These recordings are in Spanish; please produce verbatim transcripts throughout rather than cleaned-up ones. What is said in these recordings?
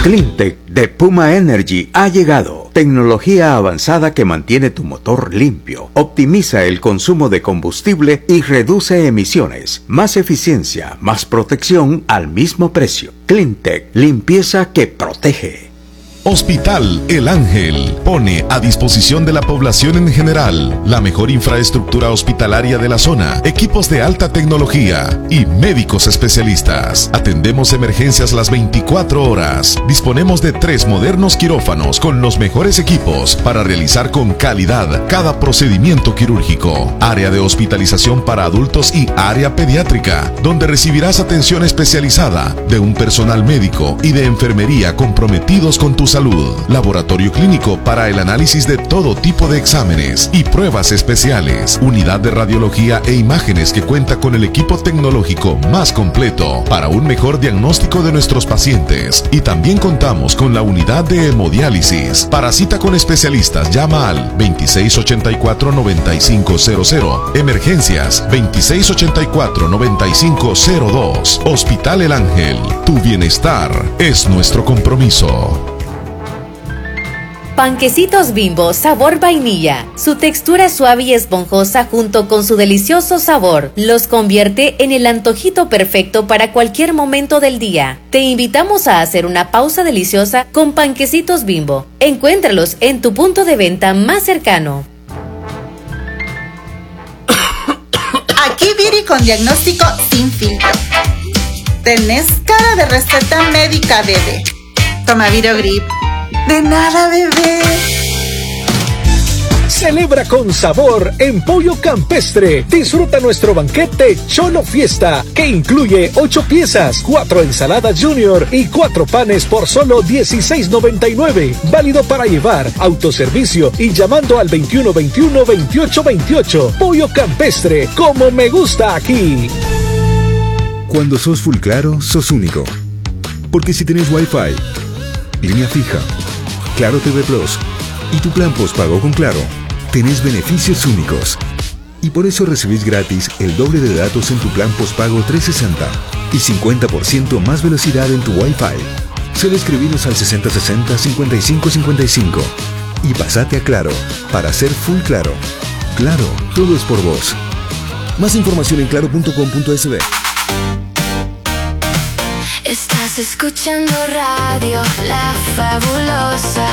Cleantech de Puma Energy ha llegado. Tecnología avanzada que mantiene tu motor limpio, optimiza el consumo de combustible y reduce emisiones. Más eficiencia, más protección al mismo precio. Cleantech, limpieza que protege. Hospital El Ángel pone a disposición de la población en general la mejor infraestructura hospitalaria de la zona, equipos de alta tecnología y médicos especialistas. Atendemos emergencias las veinticuatro horas. Disponemos de tres modernos quirófanos con los mejores equipos para realizar con calidad cada procedimiento quirúrgico. Área de hospitalización para adultos y área pediátrica, donde recibirás atención especializada de un personal médico y de enfermería comprometidos con tu salud. Salud, laboratorio clínico para el análisis de todo tipo de exámenes y pruebas especiales, unidad de radiología e imágenes que cuenta con el equipo tecnológico más completo para un mejor diagnóstico de nuestros pacientes, y también contamos con la unidad de hemodiálisis. Para cita con especialistas llama al veintiséis ochenta y cuatro, noventa y cinco cero cero, emergencias veintiséis ochenta y cuatro, noventa y cinco cero dos. Hospital El Ángel, tu bienestar es nuestro compromiso. Panquecitos Bimbo sabor vainilla. Su textura suave y esponjosa junto con su delicioso sabor los convierte en el antojito perfecto para cualquier momento del día. Te invitamos a hacer una pausa deliciosa con Panquecitos Bimbo. Encuéntralos en tu punto de venta más cercano. Aquí Viri con diagnóstico sin filtro. Tenés cara de receta médica, bebé. Toma Virogrip. De nada, bebé. Celebra con sabor en Pollo Campestre. Disfruta nuestro banquete Cholo Fiesta, que incluye ocho piezas, cuatro ensaladas junior y cuatro panes por solo dieciséis noventa y nueve. Válido para llevar, autoservicio y llamando al veintiuno veintiuno, veintiocho veintiocho. Pollo Campestre, como me gusta aquí. Cuando sos full claro, sos único. Porque si tenés Wi-Fi, línea fija, Claro T V Plus y tu plan postpago con Claro, tenés beneficios únicos. Y por eso recibís gratis el doble de datos en tu plan postpago trescientos sesenta y cincuenta por ciento más velocidad en tu Wi-Fi. Solo escribinos al sesenta sesenta, cincuenta y cinco cincuenta y cinco y pasate a Claro para ser full claro. Claro, todo es por vos. Más información en claro punto com punto es be. Estás escuchando Radio La Fabulosa.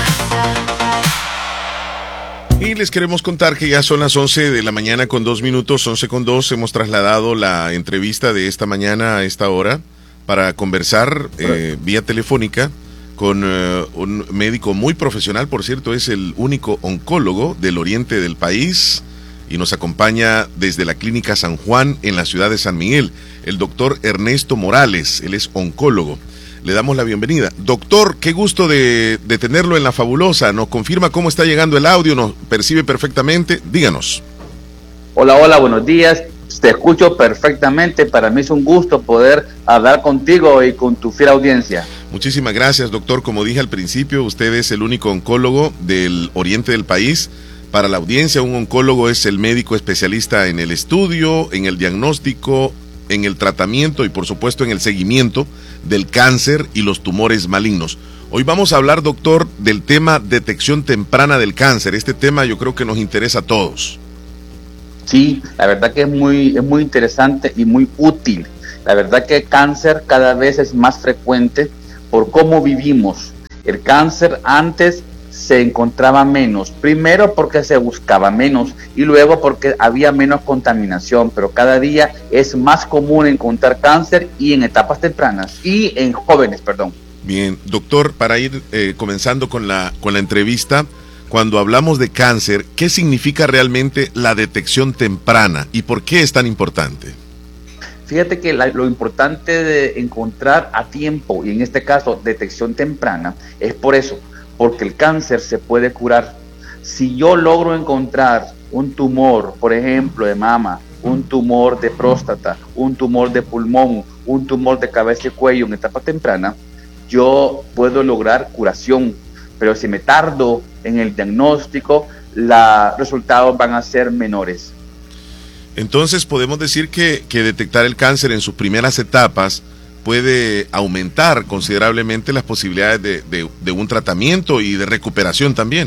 Y les queremos contar que ya son las once de la mañana con dos minutos, once con dos. Hemos trasladado la entrevista de esta mañana a esta hora para conversar eh, vía telefónica con eh, un médico muy profesional, por cierto, es el único oncólogo del oriente del país y nos acompaña desde la Clínica San Juan en la ciudad de San Miguel, el doctor Ernesto Morales, él es oncólogo. Le damos la bienvenida. Doctor, qué gusto de, de tenerlo en La Fabulosa. Nos confirma cómo está llegando el audio, nos percibe perfectamente. Díganos. Hola, hola, buenos días. Te escucho perfectamente. Para mí es un gusto poder hablar contigo y con tu fiel audiencia. Muchísimas gracias, doctor. Como dije al principio, usted es el único oncólogo del oriente del país. Para la audiencia, un oncólogo es el médico especialista en el estudio, en el diagnóstico, en el tratamiento y por supuesto en el seguimiento del cáncer y los tumores malignos. Hoy vamos a hablar, doctor, del tema detección temprana del cáncer. Este tema yo creo que nos interesa a todos. Sí, la verdad que es muy, es muy interesante y muy útil. La verdad que el cáncer cada vez es más frecuente por cómo vivimos. El cáncer antes se encontraba menos, primero porque se buscaba menos y luego porque había menos contaminación, pero cada día es más común encontrar cáncer y en etapas tempranas y en jóvenes, perdón. Bien, doctor, para ir eh, comenzando con la, con la entrevista, cuando hablamos de cáncer, ¿qué significa realmente la detección temprana y por qué es tan importante? Fíjate que la, lo importante de encontrar a tiempo y en este caso detección temprana es por eso, porque el cáncer se puede curar. Si yo logro encontrar un tumor, por ejemplo, de mama, un tumor de próstata, un tumor de pulmón, un tumor de cabeza y cuello en etapa temprana, yo puedo lograr curación. Pero si me tardo en el diagnóstico, los resultados van a ser menores. Entonces podemos decir que, que detectar el cáncer en sus primeras etapas puede aumentar considerablemente las posibilidades de, de, de un tratamiento y de recuperación también.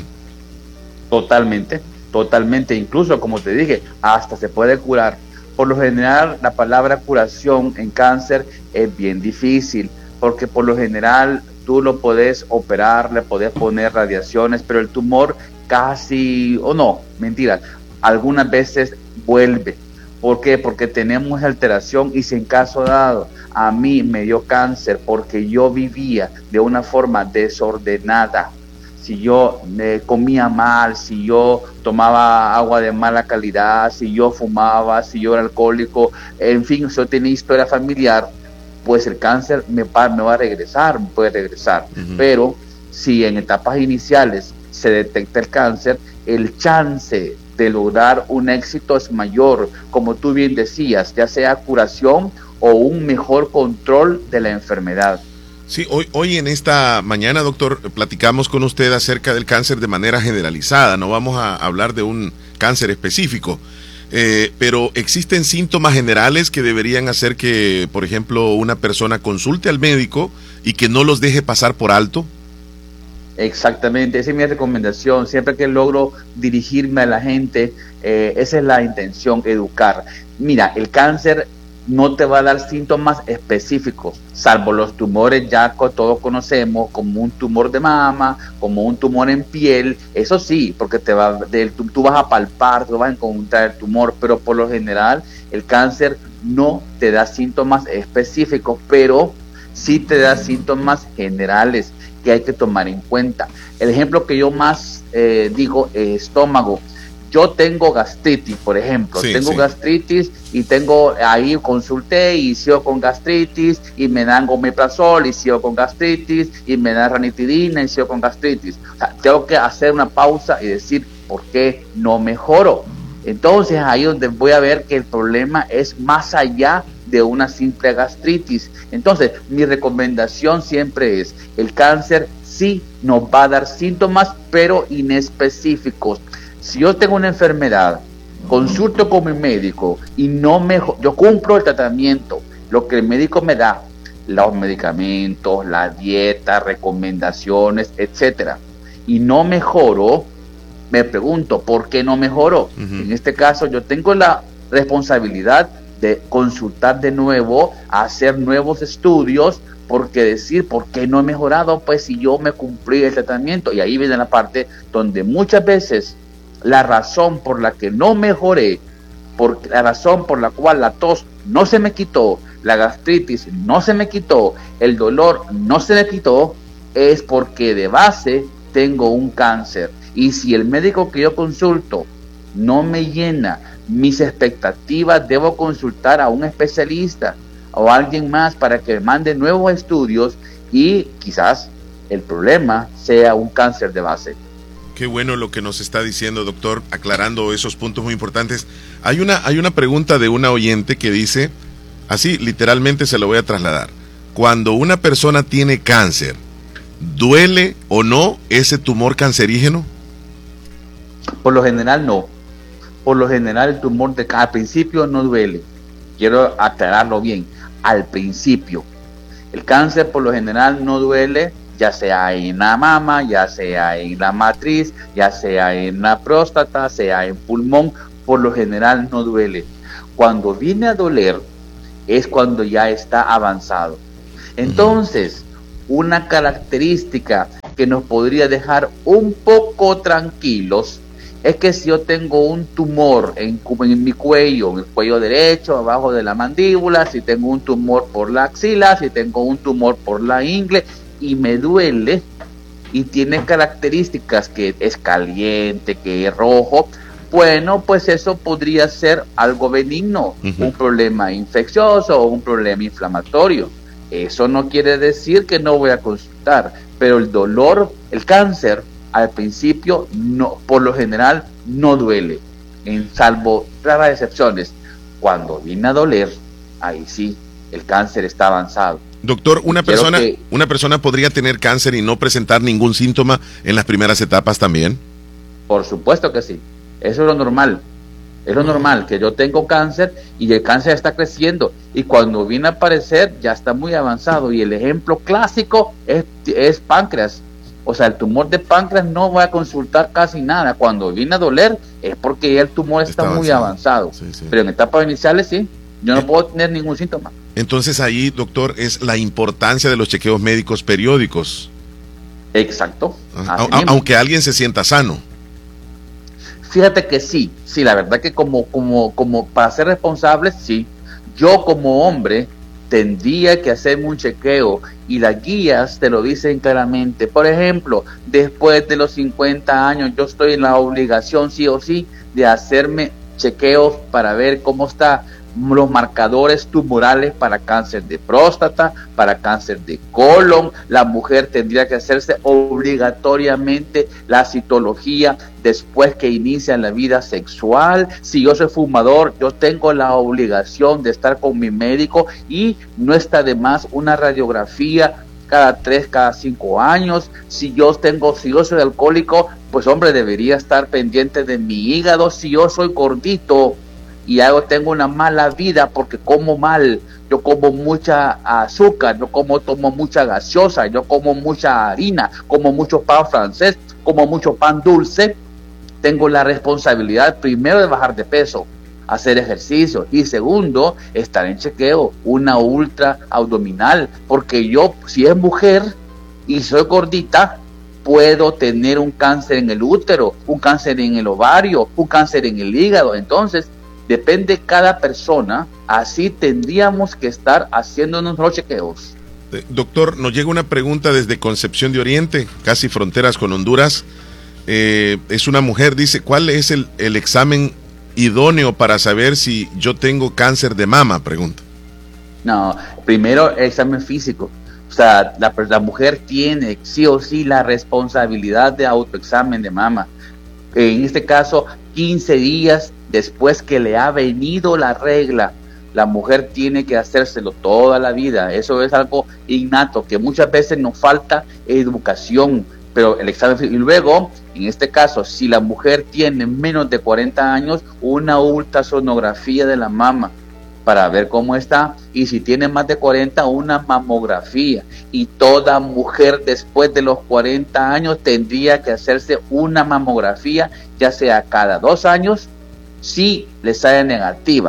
Totalmente, totalmente, incluso como te dije, hasta se puede curar. Por lo general, la palabra curación en cáncer es bien difícil, porque por lo general tú lo podés operar, le podés poner radiaciones, pero el tumor casi, o no, mentira, algunas veces vuelve. ¿Por qué? Porque tenemos alteración, y si en caso dado a mí me dio cáncer porque yo vivía de una forma desordenada, si yo eh, comía mal, si yo tomaba agua de mala calidad, si yo fumaba, si yo era alcohólico, en fin, si yo tenía historia familiar, pues el cáncer me va, me va a regresar, me puede regresar. Uh-huh. Pero si en etapas iniciales se detecta el cáncer, el chance de lograr un éxito es mayor, como tú bien decías, ya sea curación o un mejor control de la enfermedad. Sí, hoy, hoy en esta mañana, doctor, platicamos con usted acerca del cáncer de manera generalizada, no vamos a hablar de un cáncer específico, eh, pero ¿existen síntomas generales que deberían hacer que, por ejemplo, una persona consulte al médico y que no los deje pasar por alto? Exactamente, esa es mi recomendación. Siempre que logro dirigirme a la gente, eh, esa es la intención, educar. Mira, el cáncer no te va a dar síntomas específicos, salvo los tumores ya que todos conocemos, como un tumor de mama, como un tumor en piel. Eso sí, porque te va, de, tú, tú vas a palpar, tú vas a encontrar el tumor, pero por lo general el cáncer no te da síntomas específicos, pero sí te da síntomas generales que hay que tomar en cuenta. El ejemplo que yo más eh, digo es estómago. Yo tengo gastritis, por ejemplo, sí, tengo sí. gastritis y tengo, ahí consulté y sigo con gastritis y me dan omeprazol y sigo con gastritis y me dan ranitidina y sigo con gastritis. O sea, tengo que hacer una pausa y decir, ¿por qué no mejoro? Entonces ahí es donde voy a ver que el problema es más allá de una simple gastritis. Entonces mi recomendación siempre es, el cáncer sí nos va a dar síntomas, pero inespecíficos. Si yo tengo una enfermedad, consulto con mi médico y no me, yo cumplo el tratamiento, lo que el médico me da, los medicamentos, la dieta, recomendaciones, etcétera, y no mejoro, me pregunto, ¿por qué no mejoro? Uh-huh. En este caso yo tengo la responsabilidad de consultar de nuevo, hacer nuevos estudios, porque decir, ¿por qué no he mejorado? Pues si yo me cumplí el tratamiento. Y ahí viene la parte donde muchas veces la razón por la que no mejoré, por la razón por la cual la tos no se me quitó, la gastritis no se me quitó, el dolor no se me quitó, es porque de base tengo un cáncer. Y si el médico que yo consulto no me llena mis expectativas, debo consultar a un especialista o a alguien más para que me mande nuevos estudios y quizás el problema sea un cáncer de base. Qué bueno lo que nos está diciendo, doctor, aclarando esos puntos muy importantes. Hay una, hay una pregunta de una oyente que dice, así literalmente se lo voy a trasladar: cuando una persona tiene cáncer, ¿duele o no ese tumor cancerígeno? Por lo general no. Por lo general el tumor de al principio no duele. Quiero aclararlo bien. Al principio. El cáncer por lo general no duele, ya sea en la mama, ya sea en la matriz, ya sea en la próstata, sea en pulmón, por lo general no duele. Cuando viene a doler es cuando ya está avanzado. Entonces, una característica que nos podría dejar un poco tranquilos es que si yo tengo un tumor en, en mi cuello, en el cuello derecho, abajo de la mandíbula, si tengo un tumor por la axila, si tengo un tumor por la ingle y me duele y tiene características que es caliente, que es rojo, bueno, pues eso podría ser algo benigno, uh-huh. un problema infeccioso o un problema inflamatorio. Eso no quiere decir que no voy a consultar, pero el dolor, el cáncer, al principio, no, por lo general, no duele, en salvo raras excepciones. Cuando viene a doler, ahí sí, el cáncer está avanzado. Doctor, una persona, que, una persona podría tener cáncer y no presentar ningún síntoma en las primeras etapas también. Por supuesto que sí, eso es lo normal. Es lo normal, que yo tengo cáncer y el cáncer está creciendo y cuando viene a aparecer ya está muy avanzado y el ejemplo clásico es, es páncreas. O sea, el tumor de páncreas no voy a consultar casi nada. Cuando viene a doler es porque ya el tumor está, está muy avanzado. Sí, sí. Pero en etapas iniciales sí, yo no eh, puedo tener ningún síntoma. Entonces ahí, doctor, es la importancia de los chequeos médicos periódicos. Exacto. A, aunque alguien se sienta sano. Fíjate que sí, sí, la verdad que como, como, como para ser responsables, sí. Yo como hombre tendría que hacerme un chequeo y las guías te lo dicen claramente. Por ejemplo, después de los cincuenta años yo estoy en la obligación sí o sí de hacerme chequeos para ver cómo está los marcadores tumorales para cáncer de próstata, para cáncer de colon. La mujer tendría que hacerse obligatoriamente la citología después que inicia la vida sexual. Si yo soy fumador, yo tengo la obligación de estar con mi médico y no está de más una radiografía cada tres, cada cinco años. Si yo tengo, si yo soy alcohólico, pues hombre, debería estar pendiente de mi hígado. Si yo soy gordito y hago, tengo una mala vida porque como mal, yo como mucha azúcar, yo como tomo mucha gaseosa, yo como mucha harina, como mucho pan francés, como mucho pan dulce, tengo la responsabilidad primero de bajar de peso, hacer ejercicio y segundo, estar en chequeo, una ultra abdominal, porque yo, si es mujer y soy gordita, puedo tener un cáncer en el útero, un cáncer en el ovario, un cáncer en el hígado. Entonces, depende de cada persona, así tendríamos que estar haciéndonos los chequeos. Doctor, nos llega una pregunta desde Concepción de Oriente, casi fronteras con Honduras. Eh, es una mujer, dice, ¿cuál es el, el examen idóneo para saber si yo tengo cáncer de mama? Pregunta. No, primero el examen físico. O sea, la, la mujer tiene sí o sí la responsabilidad de autoexamen de mama. En este caso, quince días después que le ha venido la regla, la mujer tiene que hacérselo toda la vida. Eso es algo innato, que muchas veces nos falta educación, pero el examen, y luego, en este caso, si la mujer tiene menos de cuarenta años, una ultrasonografía de la mama para ver cómo está, y si tiene más de cuarenta, una mamografía, y toda mujer después de los cuarenta años tendría que hacerse una mamografía, ya sea cada dos años, si le sale negativa,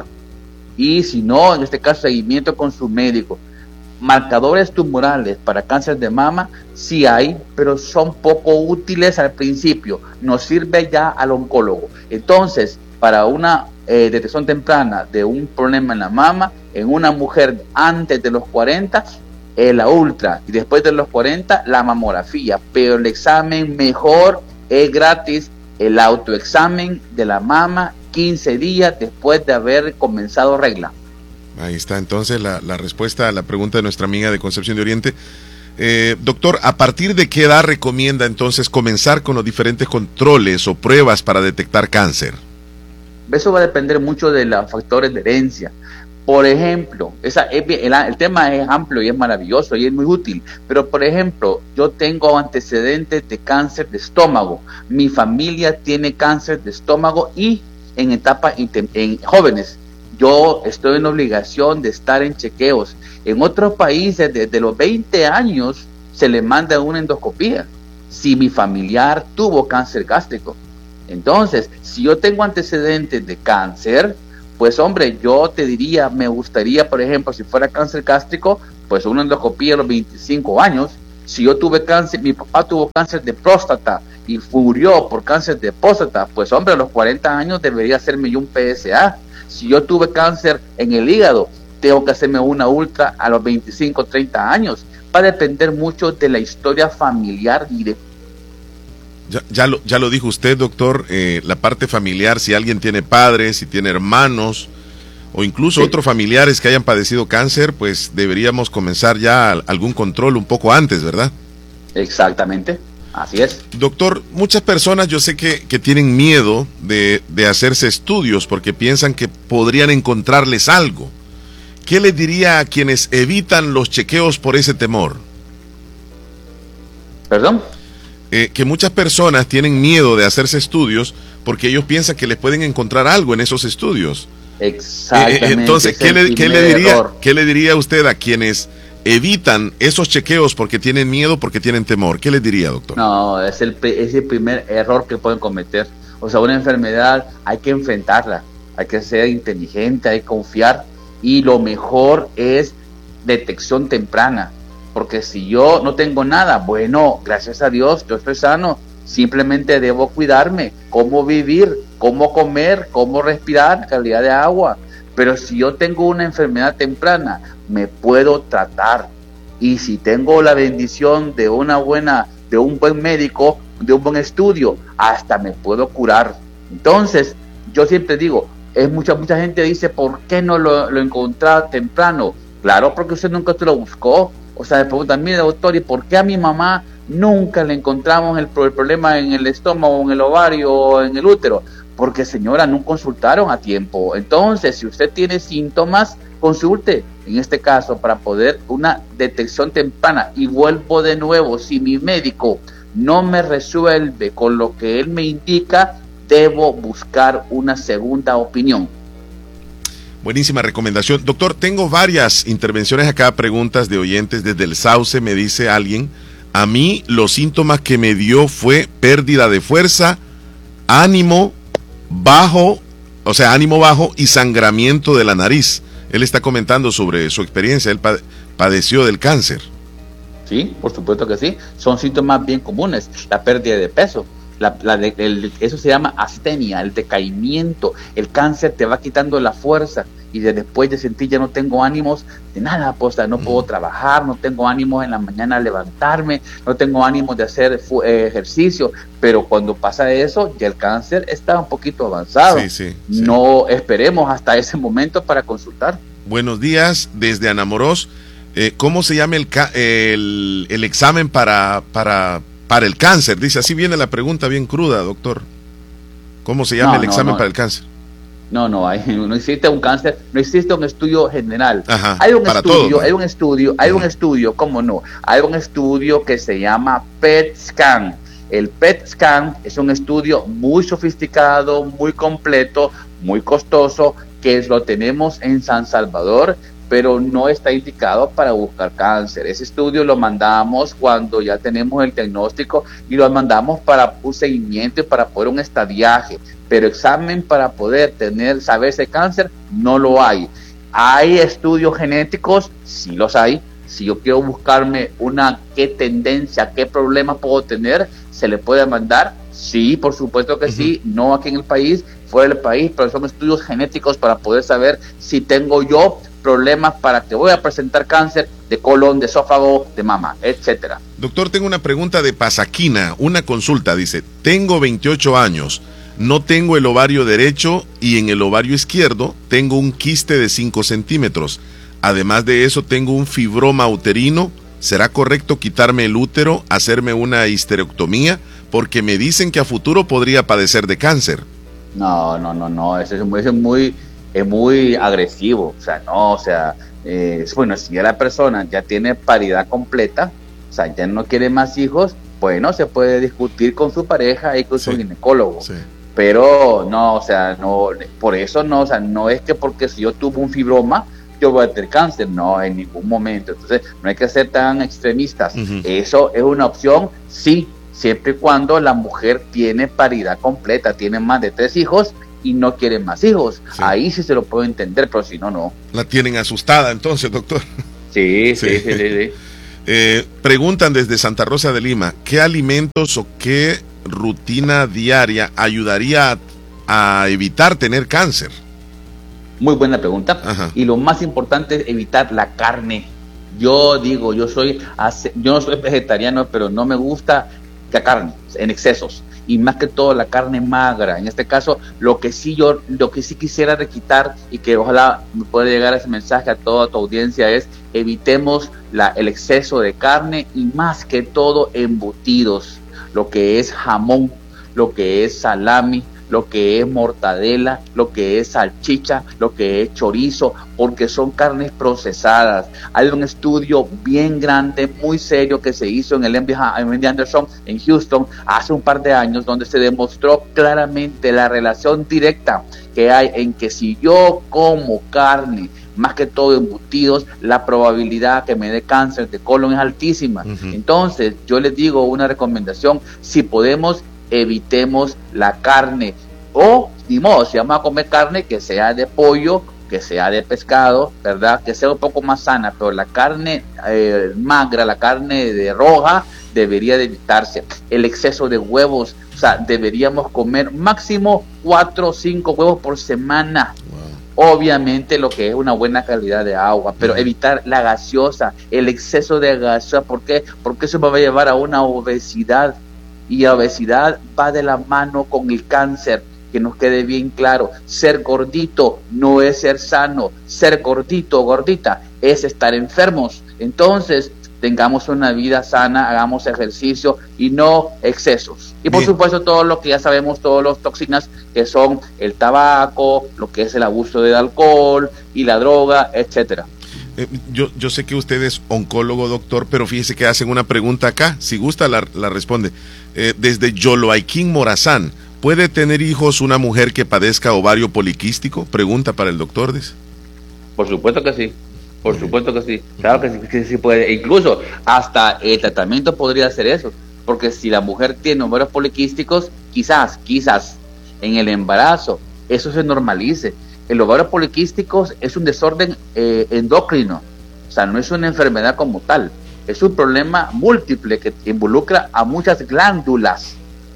y si no, en este caso, seguimiento con su médico. Marcadores tumorales para cáncer de mama sí hay, pero son poco útiles al principio, nos sirve ya al oncólogo. Entonces, para una eh, detección temprana de un problema en la mama, en una mujer antes de los cuarenta, eh, la ultra, y después de los cuarenta, la mamografía, pero el examen mejor es gratis, el autoexamen de la mama, quince días después de haber comenzado regla. Ahí está entonces la, la respuesta a la pregunta de nuestra amiga de Concepción de Oriente. Eh, doctor, ¿a partir de qué edad recomienda entonces comenzar con los diferentes controles o pruebas para detectar cáncer? Eso va a depender mucho de los factores de herencia. Por ejemplo, esa, el, el tema es amplio y es maravilloso y es muy útil, pero por ejemplo, yo tengo antecedentes de cáncer de estómago, mi familia tiene cáncer de estómago y en etapas en jóvenes, yo estoy en obligación de estar en chequeos. En otros países, desde los veinte años, se le manda una endoscopía si mi familiar tuvo cáncer gástrico. Entonces, si yo tengo antecedentes de cáncer, pues hombre, yo te diría, me gustaría, por ejemplo, si fuera cáncer gástrico, pues una endoscopía a los veinticinco años. Si yo tuve cáncer, mi papá tuvo cáncer de próstata y murió por cáncer de próstata, pues hombre, a los cuarenta años debería hacerme yo un P S A. Si yo tuve cáncer en el hígado, tengo que hacerme una ultra a los veinticinco, treinta años. Va a depender mucho de la historia familiar directa. Ya, ya, lo, ya lo dijo usted, doctor, eh, la parte familiar, si alguien tiene padres, si tiene hermanos o incluso sí. otros familiares que hayan padecido cáncer, pues deberíamos comenzar ya algún control un poco antes, ¿verdad? Exactamente, así es. Doctor, muchas personas yo sé que, que tienen miedo de, de hacerse estudios porque piensan que podrían encontrarles algo. ¿Qué les diría a quienes evitan los chequeos por ese temor? ¿Perdón? eh, que muchas personas tienen miedo de hacerse estudios porque ellos piensan que les pueden encontrar algo en esos estudios. Exactamente. Eh, entonces, ¿qué le, ¿qué le diría, ¿qué le diría usted a quienes evitan esos chequeos porque tienen miedo, porque tienen temor? ¿Qué les diría, doctor? No, es el, es el primer error que pueden cometer. O sea, una enfermedad hay que enfrentarla, hay que ser inteligente, hay que confiar, y lo mejor es detección temprana, porque si yo no tengo nada, bueno, gracias a Dios, yo estoy sano, simplemente debo cuidarme, cómo vivir, cómo comer, cómo respirar, calidad de agua. Pero si yo tengo una enfermedad temprana, me puedo tratar, y si tengo la bendición de una buena, de un buen médico, de un buen estudio, hasta me puedo curar. Entonces, yo siempre digo, es mucha mucha gente dice, ¿por qué no lo, lo encontraba temprano? Claro, porque usted nunca se lo buscó. O sea, me preguntan, mire, doctor, ¿y por qué a mi mamá nunca le encontramos el, el problema en el estómago, en el ovario o en el útero? Porque, señora, no consultaron a tiempo. Entonces, si usted tiene síntomas, consulte, en este caso, para poder una detección temprana. Y vuelvo de nuevo, si mi médico no me resuelve con lo que él me indica, debo buscar una segunda opinión. Buenísima recomendación. Doctor, tengo varias intervenciones acá, preguntas de oyentes. Desde el Sauce me dice alguien, a mí los síntomas que me dio fue pérdida de fuerza, ánimo bajo, o sea, ánimo bajo y sangramiento de la nariz. Él está comentando sobre su experiencia, él padeció del cáncer. Sí, por supuesto que sí. Son síntomas bien comunes. La pérdida de peso. La, la, el, eso se llama astenia, el decaimiento. El cáncer te va quitando la fuerza y de después de sentir ya no tengo ánimos de nada, pues, o sea, no puedo trabajar, no tengo ánimos en la mañana a levantarme, no tengo ánimos de hacer eh, ejercicio, pero cuando pasa eso ya el cáncer está un poquito avanzado. Sí, sí, sí. No esperemos hasta ese momento para consultar. Buenos días desde Anamorós. Eh, ¿Cómo se llama el, el, el examen para, para, para el cáncer? Dice, así viene la pregunta bien cruda, doctor. ¿Cómo se llama no, el no, examen no. para el cáncer? No, no, hay, no existe un cáncer, no existe un estudio general. Ajá, hay un para estudio, todo, ¿no? hay un estudio, hay Uh-huh. un estudio, ¿cómo no? Hay un estudio que se llama P E T scan. El P E T scan es un estudio muy sofisticado, muy completo, muy costoso, que lo tenemos en San Salvador, pero no está indicado para buscar cáncer. Ese estudio lo mandamos cuando ya tenemos el diagnóstico y lo mandamos para un seguimiento y para poder un estadiaje, pero examen para poder tener, saber ese cáncer, no lo hay. ¿Hay estudios genéticos? Sí los hay. Si yo quiero buscarme una, qué tendencia, qué problema puedo tener, ¿se le puede mandar? Sí, por supuesto que uh-huh. sí, no aquí en el país, fuera del país, pero son estudios genéticos para poder saber si tengo yo problemas para que voy a presentar cáncer de colon, de esófago, de mama, etcétera. Doctor, tengo una pregunta de Pasaquina, una consulta, dice, tengo veintiocho años, no tengo el ovario derecho y en el ovario izquierdo tengo un quiste de cinco centímetros. Además de eso tengo un fibroma uterino. ¿Será correcto quitarme el útero, hacerme una histerectomía? Porque me dicen que a futuro podría padecer de cáncer. No, no, no, no, eso es muy, eso es muy, es muy agresivo. O sea, no, o sea, eh, bueno, si ya la persona ya tiene paridad completa, o sea, ya no quiere más hijos, bueno, se puede discutir con su pareja y con sí. su ginecólogo. Sí. Pero no, o sea, no, por eso no, o sea, no es que porque si yo tuve un fibroma, yo voy a tener cáncer, no, en ningún momento. Entonces, no hay que ser tan extremistas. Uh-huh. Eso es una opción, sí, siempre y cuando la mujer tiene paridad completa, tiene más de tres hijos y no quiere más hijos. Sí. Ahí sí se lo puedo entender, pero si no, no. La tienen asustada entonces, doctor. Sí, sí, sí, sí. sí, sí. Eh, preguntan desde Santa Rosa de Lima, ¿qué alimentos o qué rutina diaria ayudaría a, a evitar tener cáncer? Muy buena pregunta. Ajá. Y lo más importante es evitar la carne. Yo digo, yo soy yo no soy vegetariano, pero no me gusta la carne en excesos. Y más que todo la carne magra. En este caso, lo que sí yo, lo que sí quisiera requitar y que ojalá me pueda llegar ese mensaje a toda tu audiencia es evitemos la, el exceso de carne y más que todo embutidos. Lo que es jamón, lo que es salami, lo que es mortadela, lo que es salchicha, lo que es chorizo, porque son carnes procesadas. Hay un estudio bien grande, muy serio, que se hizo en el M D Anderson en Houston hace un par de años, donde se demostró claramente la relación directa que hay en que si yo como carne, más que todo embutidos, la probabilidad que me dé cáncer de colon es altísima. Uh-huh. Entonces, yo les digo una recomendación: si podemos, evitemos la carne, o, ni modo, si vamos a comer carne, que sea de pollo, que sea de pescado, ¿verdad? Que sea un poco más sana, pero la carne eh, magra, la carne de roja, debería de evitarse. El exceso de huevos, o sea, deberíamos comer máximo cuatro o cinco huevos por semana. Obviamente lo que es una buena calidad de agua, pero evitar la gaseosa, el exceso de gaseosa. ¿Por qué? Porque eso me va a llevar a una obesidad, y la obesidad va de la mano con el cáncer. Que nos quede bien claro: ser gordito no es ser sano, ser gordito o gordita es estar enfermos. Entonces, tengamos una vida sana, hagamos ejercicio y no excesos. Y por Bien. supuesto todo lo que ya sabemos, todas las toxinas que son el tabaco, lo que es el abuso del alcohol y la droga, etcétera. Eh, yo, yo sé que usted es oncólogo, doctor, pero fíjese que hacen una pregunta acá. Si gusta la, la responde. Eh, desde Yoloaiquín, Morazán, ¿puede tener hijos una mujer que padezca ovario poliquístico? Pregunta para el doctor, dice. Por supuesto que sí. Por supuesto que sí, claro que sí, que sí puede. E incluso hasta el tratamiento podría hacer eso, porque si la mujer tiene ovarios poliquísticos, quizás, quizás en el embarazo eso se normalice. El ovario poliquístico es un desorden eh, endocrino, o sea, no es una enfermedad como tal, es un problema múltiple que involucra a muchas glándulas,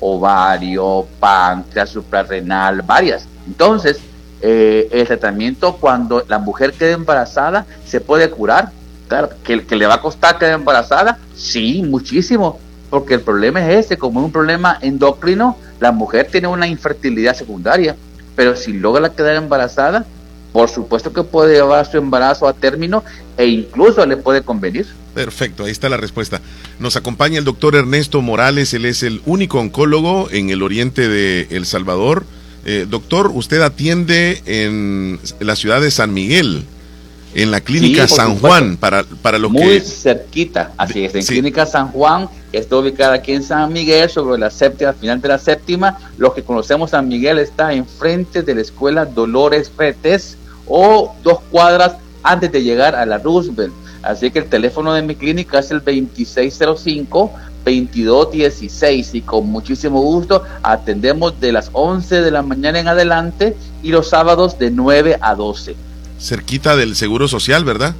ovario, páncreas, suprarrenal, varias. Entonces, Eh, el tratamiento, cuando la mujer quede embarazada, se puede curar. Claro, que, que le va a costar quedar embarazada, sí, muchísimo, porque el problema es ese. Como es un problema endocrino, la mujer tiene una infertilidad secundaria, pero si logra quedar embarazada, por supuesto que puede llevar su embarazo a término, e incluso le puede convenir. Perfecto, ahí está la respuesta. Nos acompaña el doctor Ernesto Morales. Él es el único oncólogo en el oriente de El Salvador. Eh, doctor, usted atiende en la ciudad de San Miguel, en la clínica sí, San Juan, para, para lo muy que... Muy cerquita, así es, en sí. Clínica San Juan, que está ubicada aquí en San Miguel, sobre la séptima, al final de la séptima. Los que conocemos San Miguel está enfrente de la escuela Dolores Retes, o dos cuadras antes de llegar a la Roosevelt. Así que el teléfono de mi clínica es el veintiséis cero cinco, veintidós dieciséis, y con muchísimo gusto atendemos de las once de la mañana en adelante, y los sábados de nueve a doce. Cerquita del Seguro Social, ¿verdad?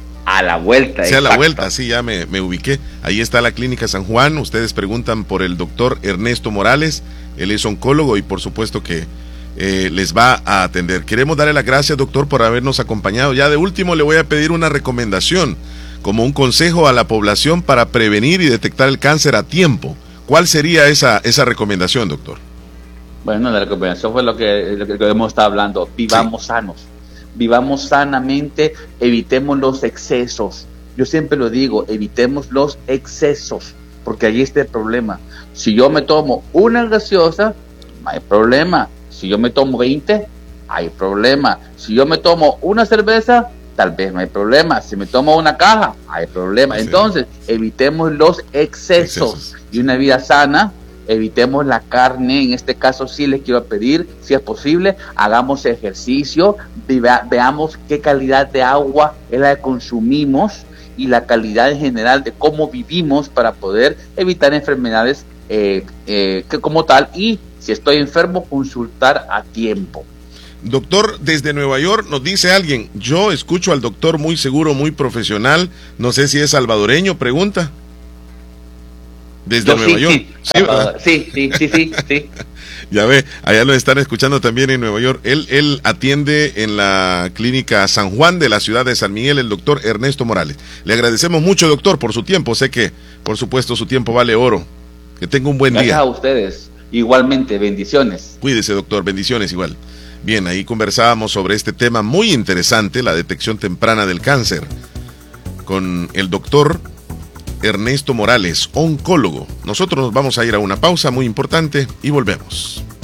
A la vuelta. Sí, a la vuelta, sí, ya me, me ubiqué. Ahí está la clínica San Juan. Ustedes preguntan por el doctor Ernesto Morales. Él es oncólogo y por supuesto que eh, les va a atender. Queremos darle las gracias, doctor, por habernos acompañado. Ya de último le voy a pedir una recomendación, como un consejo a la población para prevenir y detectar el cáncer a tiempo. ¿Cuál sería esa, esa recomendación, doctor? Bueno, la recomendación fue lo que, lo que hemos estado hablando. Vivamos sí. sanos, vivamos sanamente, evitemos los excesos. Yo siempre lo digo, evitemos los excesos, porque ahí está el problema. Si yo me tomo una gaseosa, no hay problema. Si yo me tomo veinte, hay problema. Si yo me tomo una cerveza, tal vez no hay problema. Si me tomo una caja, hay problema. Sí. Entonces, evitemos los excesos. excesos. Y una vida sana, evitemos la carne. En este caso sí les quiero pedir, si es posible, hagamos ejercicio, vea, veamos qué calidad de agua es la que consumimos y la calidad en general de cómo vivimos para poder evitar enfermedades eh, eh, que como tal, y si estoy enfermo, consultar a tiempo. Doctor, desde Nueva York nos dice alguien, yo escucho al doctor muy seguro, muy profesional, no sé si es salvadoreño, pregunta. Desde yo Nueva sí, York. Sí, ¿Sí, uh, sí, sí, sí, sí, sí. Ya ve, allá lo están escuchando también en Nueva York. Él, él atiende en la clínica San Juan de la ciudad de San Miguel, el doctor Ernesto Morales. Le agradecemos mucho, doctor, por su tiempo. Sé que, por supuesto, su tiempo vale oro. Que tenga un buen Gracias día. Gracias a ustedes. Igualmente, bendiciones. Cuídese, doctor, bendiciones igual. Bien, ahí conversábamos sobre este tema muy interesante, la detección temprana del cáncer, con el doctor Ernesto Morales, oncólogo. Nosotros nos vamos a ir a una pausa muy importante y volvemos.